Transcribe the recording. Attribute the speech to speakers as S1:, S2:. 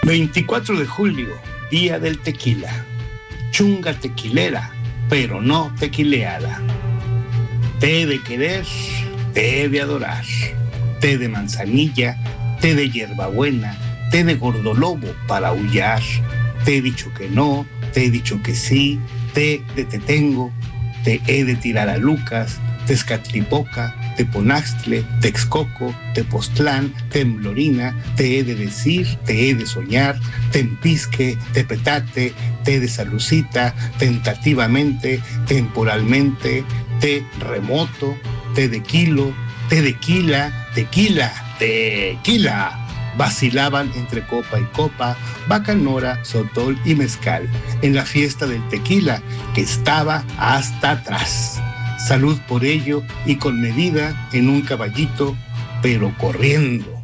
S1: 24 de julio, día del tequila. Chunga tequilera, pero no tequileada. Té de querer, té de adorar. Té de manzanilla, té de hierbabuena, té de gordolobo para aullar. Te he dicho que no, te he dicho que sí, té de te tengo, te he de tirar a Lucas, Tezcatlipoca, Teponaxtle, Texcoco, Tepoztlán, Temblorina, te he de decir, te he de soñar, Tempisque, Tepetate, te de Salucita, tentativamente, temporalmente, te remoto, te de kilo, te de quila, tequila, tequila. Vacilaban entre copa y copa, bacanora, sotol y mezcal, en la fiesta del tequila que estaba hasta atrás. Salud por ello y con medida en un caballito, pero corriendo.